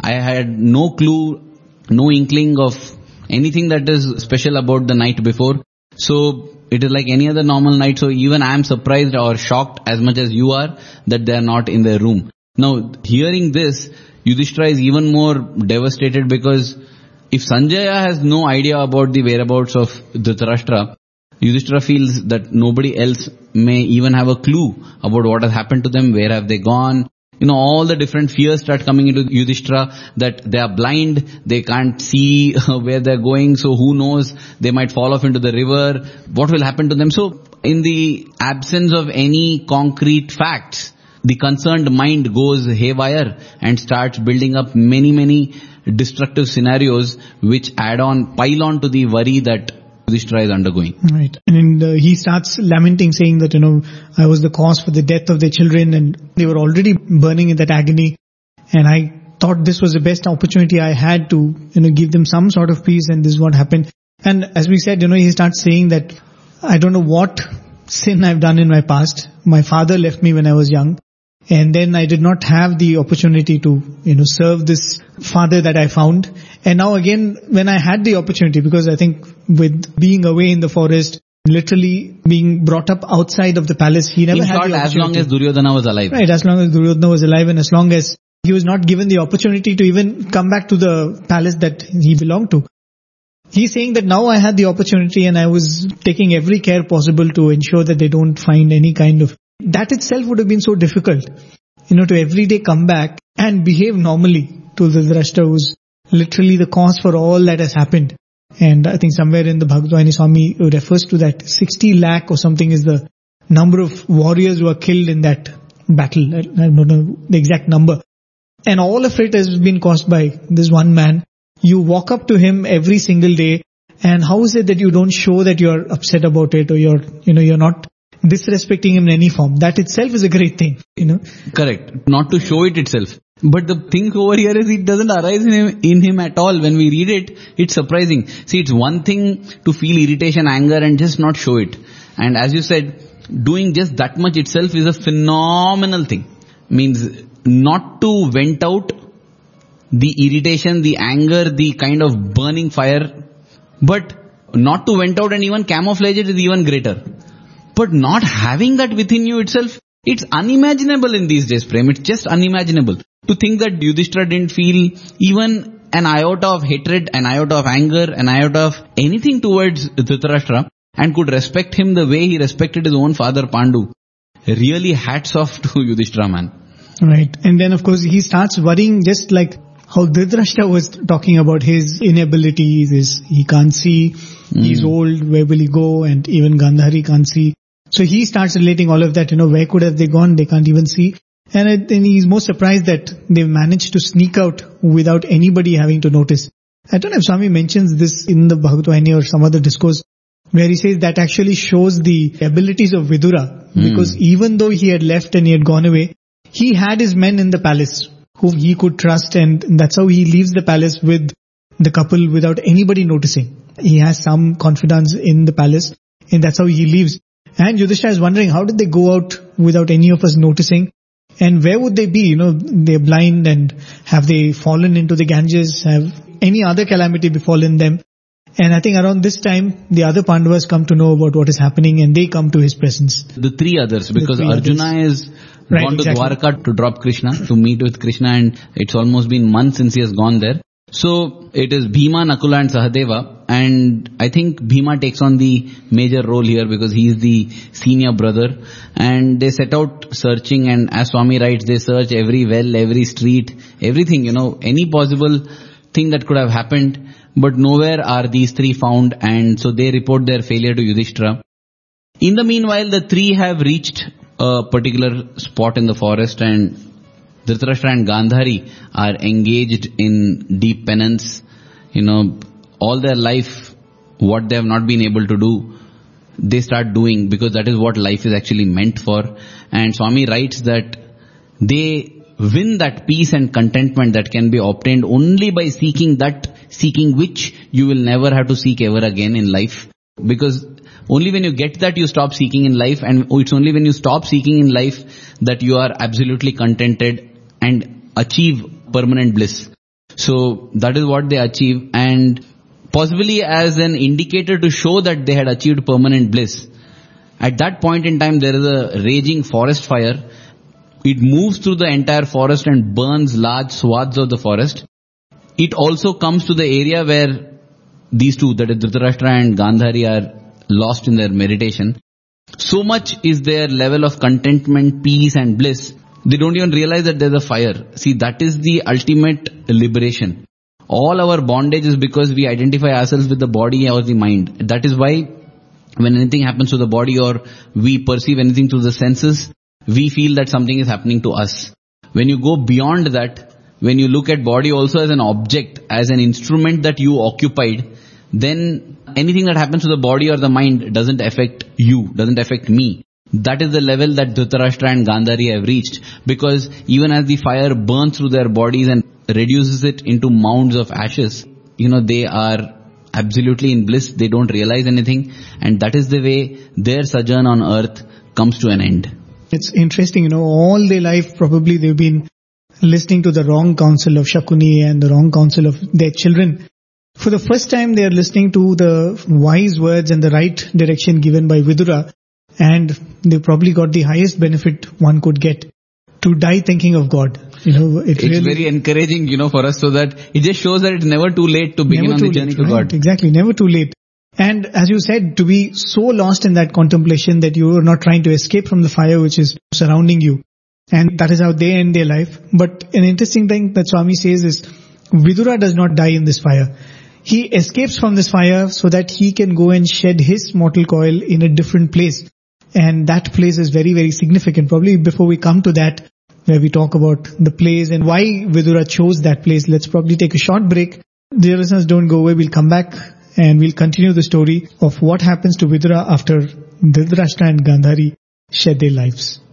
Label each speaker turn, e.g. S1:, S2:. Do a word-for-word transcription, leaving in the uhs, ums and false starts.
S1: I had no clue, no inkling of anything that is special about the night before. So it is like any other normal night. So even I am surprised or shocked as much as you are that they are not in their room. Now, hearing this, Yudhishthira is even more devastated, because if Sanjaya has no idea about the whereabouts of Dhritarashtra, Yudhishthira feels that nobody else may even have a clue about what has happened to them, where have they gone. You know, all the different fears start coming into Yudhishthira, that they are blind, they can't see where they're going, so who knows, they might fall off into the river, what will happen to them. So, in the absence of any concrete facts, the concerned mind goes haywire and starts building up many, many destructive scenarios which add on, pile on to the worry that Yudhishthira is undergoing.
S2: Right. And uh, he starts lamenting, saying that, you know, I was the cause for the death of their children, and they were already burning in that agony. And I thought this was the best opportunity I had to, you know, give them some sort of peace, and this is what happened. And as we said, you know, he starts saying that I don't know what sin I've done in my past. My father left me when I was young. And then I did not have the opportunity to, you know, serve this father that I found. And now again, when I had the opportunity, because I think with being away in the forest, literally being brought up outside of the palace, he never
S1: in
S2: had
S1: short,
S2: the
S1: as
S2: opportunity.
S1: long as Duryodhana was alive.
S2: Right, as long as Duryodhana was alive, and as long as he was not given the opportunity to even come back to the palace that he belonged to. He's saying that now I had the opportunity and I was taking every care possible to ensure that they don't find any kind of... That itself would have been so difficult, you know, to every day come back and behave normally to Dhritarashtra, who's literally the cause for all that has happened. And I think somewhere in the Bhagavad Swami refers to that sixty lakh or something is the number of warriors who are killed in that battle. I don't know the exact number. And all of it has been caused by this one man. You walk up to him every single day, and how is it that you don't show that you're upset about it, or you're, you know, you're not disrespecting him in any form? That itself is a great thing, you know.
S1: Correct. Not to show it itself. But the thing over here is it doesn't arise in him, in him at all. When we read it, it's surprising. See, it's one thing to feel irritation, anger, and just not show it. And as you said, doing just that much itself is a phenomenal thing. Means not to vent out the irritation, the anger, the kind of burning fire, but not to vent out and even camouflage it is even greater. But not having that within you itself, it's unimaginable in these days, Prem. It's just unimaginable. To think that Yudhishthira didn't feel even an iota of hatred, an iota of anger, an iota of anything towards Dhritarashtra, and could respect him the way he respected his own father Pandu. Really hats off to Yudhishthira, man.
S2: Right. And then of course he starts worrying, just like how Dhritarashtra was talking about his inabilities, his, he can't see, mm. he's old, where will he go, and even Gandhari can't see. So he starts relating all of that, you know, where could have they gone, they can't even see. And, it, and he's most surprised that they managed to sneak out without anybody having to notice. I don't know if Swami mentions this in the Bhagavad or some other discourse, where he says that actually shows the abilities of Vidura. Mm. Because even though he had left and he had gone away, he had his men in the palace whom he could trust, and that's how he leaves the palace with the couple without anybody noticing. He has some confidence in the palace, and that's how he leaves. And Yudhishthira is wondering, how did they go out without any of us noticing? And where would they be? You know, they're blind, and have they fallen into the Ganges? Have any other calamity befallen them? And I think around this time, the other Pandavas come to know about what is happening, and they come to his presence.
S1: The three others, because
S2: three
S1: Arjuna
S2: others.
S1: is
S2: right,
S1: gone to
S2: exactly.
S1: Dwarka to drop Krishna, to meet with Krishna, and it's almost been months since he has gone there. So it is Bhima, Nakula and Sahadeva, and I think Bhima takes on the major role here because he is the senior brother, and they set out searching, and as Swami writes, they search every well, every street, everything, you know, any possible thing that could have happened, but nowhere are these three found, and so they report their failure to Yudhishthira. In the meanwhile, the three have reached a particular spot in the forest, and Dhritarashtra and Gandhari are engaged in deep penance. You know, all their life, what they have not been able to do, they start doing, because that is what life is actually meant for. And Swami writes that they win that peace and contentment that can be obtained only by seeking that, seeking which you will never have to seek ever again in life. Because only when you get that, you stop seeking in life, and it's only when you stop seeking in life that you are absolutely contented and achieve permanent bliss. So that is what they achieve, and possibly as an indicator to show that they had achieved permanent bliss. At that point in time, there is a raging forest fire. It moves through the entire forest and burns large swaths of the forest. It also comes to the area where these two, that is Dhritarashtra and Gandhari, are lost in their meditation. So much is their level of contentment, peace and bliss, they don't even realize that there's a fire. See, that is the ultimate liberation. All our bondage is because we identify ourselves with the body or the mind. That is why when anything happens to the body or we perceive anything through the senses, we feel that something is happening to us. When you go beyond that, when you look at body also as an object, as an instrument that you occupied, then anything that happens to the body or the mind doesn't affect you, doesn't affect me. That is the level that Dhritarashtra and Gandhari have reached, because even as the fire burns through their bodies and reduces it into mounds of ashes, you know, they are absolutely in bliss, they don't realize anything, and that is the way their sojourn on earth comes to an end.
S2: It's interesting, you know, all their life probably they've been listening to the wrong counsel of Shakuni and the wrong counsel of their children. For the first time they are listening to the wise words and the right direction given by Vidura, and they probably got the highest benefit one could get, to die thinking of God. You know, it
S1: it's
S2: really,
S1: very encouraging, you know, for us, so that it just shows that it's never too late to begin on the journey
S2: late,
S1: to
S2: right?
S1: God.
S2: Exactly, never too late. And as you said, to be so lost in that contemplation that you are not trying to escape from the fire which is surrounding you. And that is how they end their life. But an interesting thing that Swami says is, Vidura does not die in this fire. He escapes from this fire so that he can go and shed his mortal coil in a different place. And that place is very, very significant. Probably before we come to that, where we talk about the place and why Vidura chose that place, let's probably take a short break. Dear listeners, don't go away. We'll come back and we'll continue the story of what happens to Vidura after Dhritarashtra and Gandhari shed their lives.